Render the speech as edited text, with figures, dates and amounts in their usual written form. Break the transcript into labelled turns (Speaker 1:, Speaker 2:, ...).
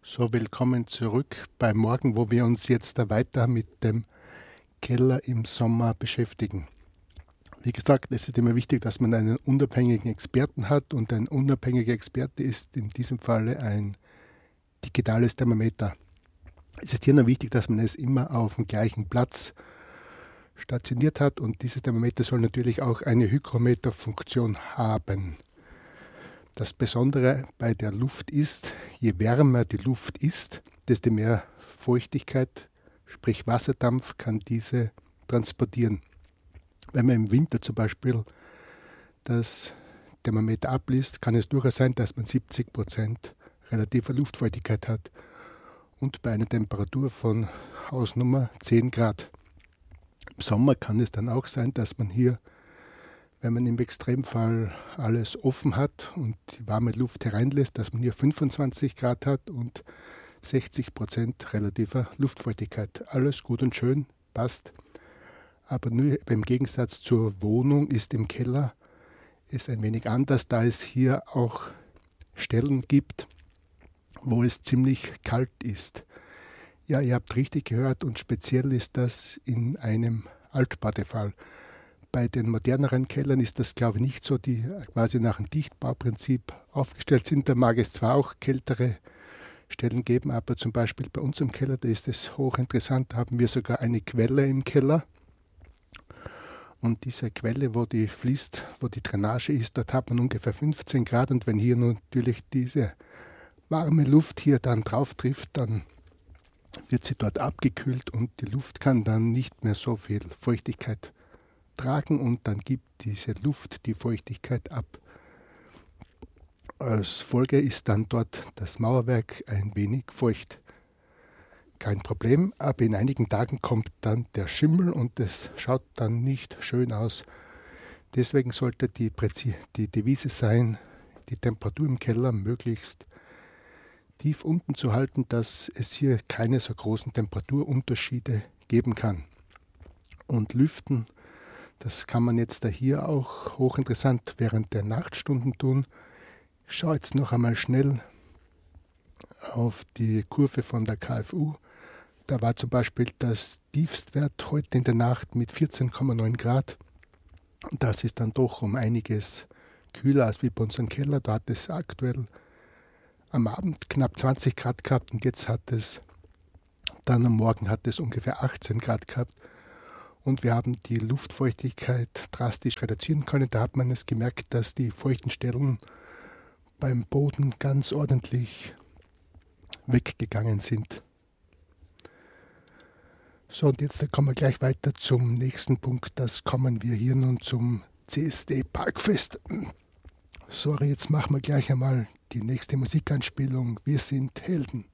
Speaker 1: So, willkommen zurück bei Morgen, wo wir uns jetzt da weiter mit dem Keller im Sommer beschäftigen. Wie gesagt, es ist immer wichtig, dass man einen unabhängigen Experten hat, und ein unabhängiger Experte ist in diesem Falle ein digitales Thermometer. Es ist hier nur wichtig, dass man es immer auf dem gleichen Platz stationiert hat, und dieses Thermometer soll natürlich auch eine Hygrometerfunktion haben. Das Besondere bei der Luft ist, je wärmer die Luft ist, desto mehr Feuchtigkeit, sprich Wasserdampf, kann diese transportieren. Wenn man im Winter zum Beispiel das Thermometer abliest, kann es durchaus sein, dass man 70% relative Luftfeuchtigkeit hat, und bei einer Temperatur von Hausnummer 10 Grad. Im Sommer kann es dann auch sein, dass man hier, wenn man im Extremfall alles offen hat und die warme Luft hereinlässt, dass man hier 25 Grad hat und 60% relativer Luftfeuchtigkeit. Alles gut und schön, passt. Aber nur im Gegensatz zur Wohnung ist im Keller es ein wenig anders, da es hier auch Stellen gibt, wo es ziemlich kalt ist. Ja, ihr habt richtig gehört, und speziell ist das in einem Altbau der Fall. Bei den moderneren Kellern ist das, glaube ich, nicht so, die quasi nach dem Dichtbauprinzip aufgestellt sind. Da mag es zwar auch kältere Stellen geben, aber zum Beispiel bei uns im Keller, da ist es hochinteressant, da haben wir sogar eine Quelle im Keller. Und diese Quelle, wo die fließt, wo die Drainage ist, dort hat man ungefähr 15 Grad. Und wenn hier nun natürlich diese warme Luft hier dann drauf trifft, dann wird sie dort abgekühlt, und die Luft kann dann nicht mehr so viel Feuchtigkeit tragen, und dann gibt diese Luft die Feuchtigkeit ab. Als Folge ist dann dort das Mauerwerk ein wenig feucht. Kein Problem, aber in einigen Tagen kommt dann der Schimmel, und es schaut dann nicht schön aus. Deswegen sollte die Devise sein, die Temperatur im Keller möglichst tief unten zu halten, dass es hier keine so großen Temperaturunterschiede geben kann. Und lüften, das kann man jetzt da hier auch hochinteressant während der Nachtstunden tun. Ich schaue jetzt noch einmal schnell auf die Kurve von der KFU. Da war zum Beispiel das Tiefstwert heute in der Nacht mit 14,9 Grad. Das ist dann doch um einiges kühler als wie bei unserem Keller. Da hat es aktuell am Abend knapp 20 Grad gehabt, und jetzt hat es dann am Morgen hat es ungefähr 18 Grad gehabt. Und wir haben die Luftfeuchtigkeit drastisch reduzieren können. Da hat man es gemerkt, dass die feuchten Stellen beim Boden ganz ordentlich weggegangen sind. So, und jetzt kommen wir gleich weiter zum nächsten Punkt. Das kommen wir hier nun zum CSD Parkfest. Sorry, jetzt machen wir gleich einmal die nächste Musikanspielung. Wir sind Helden.